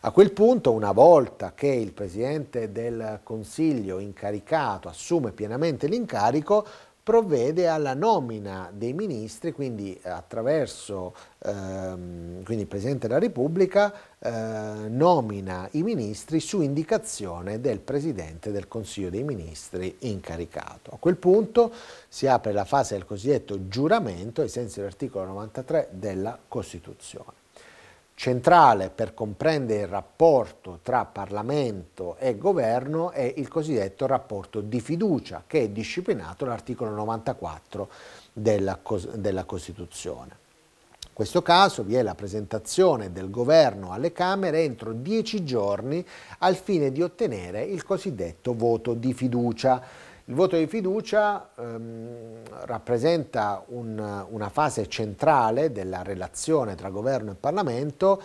A quel punto, una volta che il Presidente del Consiglio incaricato assume pienamente l'incarico, provvede alla nomina dei ministri, quindi attraverso quindi il Presidente della Repubblica nomina i ministri su indicazione del Presidente del Consiglio dei Ministri incaricato. A quel punto si apre la fase del cosiddetto giuramento ai sensi dell'articolo 93 della Costituzione. Centrale per comprendere il rapporto tra Parlamento e Governo è il cosiddetto rapporto di fiducia, che è disciplinato dall'articolo 94 della Costituzione. In questo caso vi è la presentazione del Governo alle Camere entro 10 giorni al fine di ottenere il cosiddetto voto di fiducia. Il voto di fiducia rappresenta una fase centrale della relazione tra Governo e Parlamento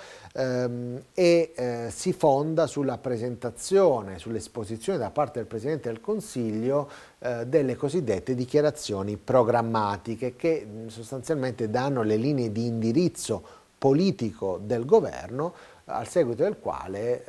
si fonda sulla presentazione, sull'esposizione da parte del Presidente del Consiglio delle cosiddette dichiarazioni programmatiche che sostanzialmente danno le linee di indirizzo politico del Governo, al seguito del quale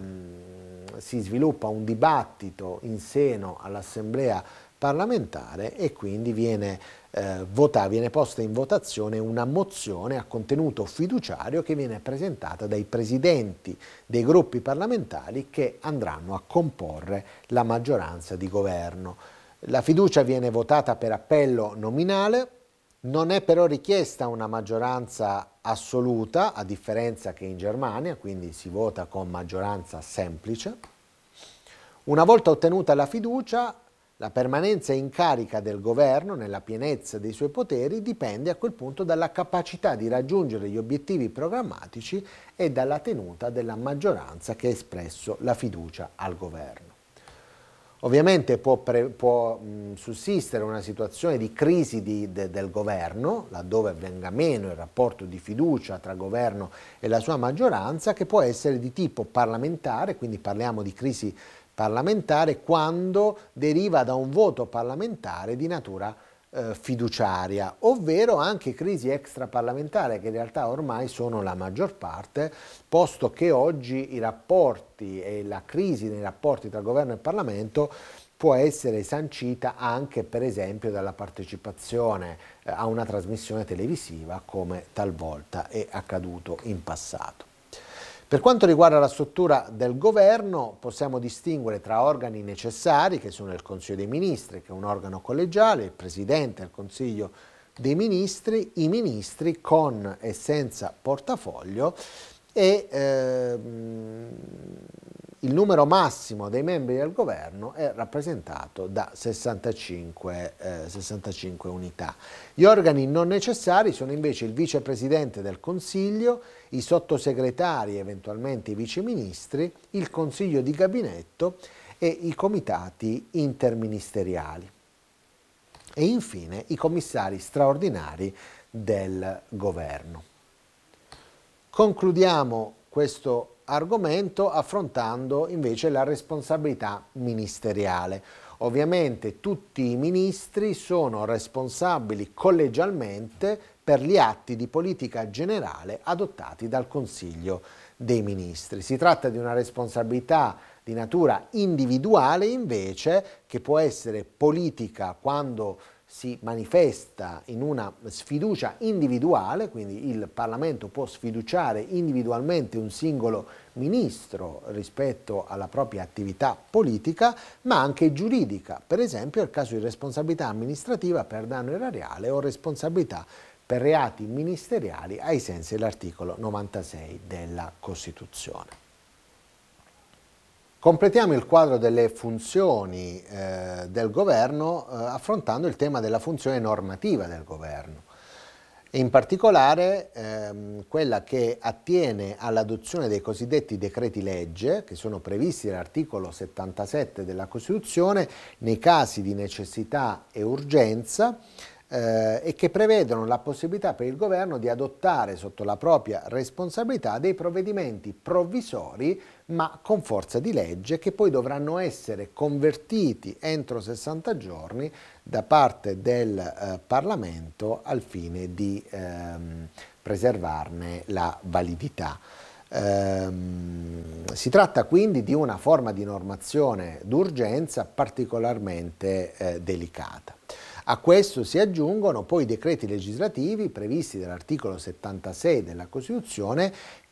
si sviluppa un dibattito in seno all'Assemblea parlamentare e quindi viene posta in votazione una mozione a contenuto fiduciario che viene presentata dai presidenti dei gruppi parlamentari che andranno a comporre la maggioranza di governo. La fiducia viene votata per appello nominale. Non è però richiesta una maggioranza assoluta, a differenza che in Germania, quindi si vota con maggioranza semplice. Una volta ottenuta la fiducia, la permanenza in carica del governo nella pienezza dei suoi poteri dipende a quel punto dalla capacità di raggiungere gli obiettivi programmatici e dalla tenuta della maggioranza che ha espresso la fiducia al governo. Ovviamente può sussistere una situazione di crisi del governo, laddove venga meno il rapporto di fiducia tra governo e la sua maggioranza, che può essere di tipo parlamentare, quindi parliamo di crisi parlamentare quando deriva da un voto parlamentare di natura fiduciaria, ovvero anche crisi extraparlamentare che in realtà ormai sono la maggior parte, posto che oggi i rapporti e la crisi nei rapporti tra governo e Parlamento può essere sancita anche per esempio dalla partecipazione a una trasmissione televisiva, come talvolta è accaduto in passato. Per quanto riguarda la struttura del governo, possiamo distinguere tra organi necessari, che sono il Consiglio dei Ministri, che è un organo collegiale, il Presidente del Consiglio dei Ministri, i ministri con e senza portafoglio e il numero massimo dei membri del governo è rappresentato da 65 unità. Gli organi non necessari sono invece il vicepresidente del Consiglio, i sottosegretari, eventualmente i viceministri, il consiglio di gabinetto e i comitati interministeriali. E infine i commissari straordinari del governo. Concludiamo questo argomento affrontando invece la responsabilità ministeriale. Ovviamente tutti i ministri sono responsabili collegialmente per gli atti di politica generale adottati dal Consiglio dei Ministri. Si tratta di una responsabilità di natura individuale invece, che può essere politica quando si manifesta in una sfiducia individuale, quindi il Parlamento può sfiduciare individualmente un singolo ministro rispetto alla propria attività politica, ma anche giuridica, per esempio nel caso di responsabilità amministrativa per danno erariale o responsabilità per reati ministeriali ai sensi dell'articolo 96 della Costituzione. Completiamo il quadro delle funzioni del governo affrontando il tema della funzione normativa del governo, e in particolare quella che attiene all'adozione dei cosiddetti decreti legge, che sono previsti dall'articolo 77 della Costituzione nei casi di necessità e urgenza, e che prevedono la possibilità per il governo di adottare sotto la propria responsabilità dei provvedimenti provvisori ma con forza di legge, che poi dovranno essere convertiti entro 60 giorni da parte del Parlamento al fine di preservarne la validità. Si tratta quindi di una forma di normazione d'urgenza particolarmente delicata. A questo si aggiungono poi i decreti legislativi previsti dall'articolo 76 della Costituzione